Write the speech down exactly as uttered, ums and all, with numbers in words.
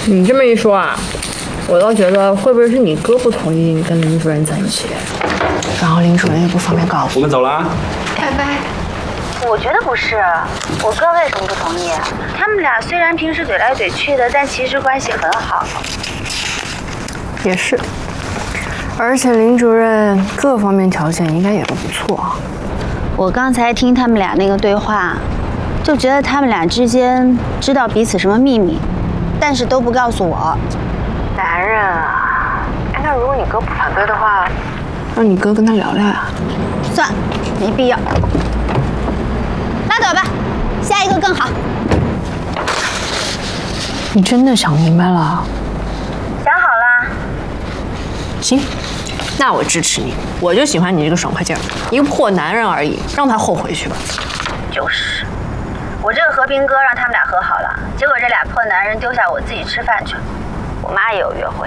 你这么一说啊，我倒觉得会不会是你哥不同意你跟林主任在一起，然后林主任也不方便告诉我们走了啊。 拜拜。 我觉得不是，我哥为什么不同意？他们俩虽然平时怼来怼去的，但其实关系很好。 也是，而且林主任各方面条件应该也都不错。 我刚才听他们俩那个对话，就觉得他们俩之间知道彼此什么秘密，但是都不告诉我。 男人啊，哎，那如果你哥不反对的话， 让你哥跟他聊聊呀。 算了，没必要。拉倒吧，下一个更好。 你真的想明白了？ 想好了。 行，那我支持你。我就喜欢你这个爽快劲儿，一个破男人而已，让他后悔去吧。 就是，我这个和平哥让他们俩和好了，结果这俩破男人丢下我自己吃饭去了。我妈也有约会。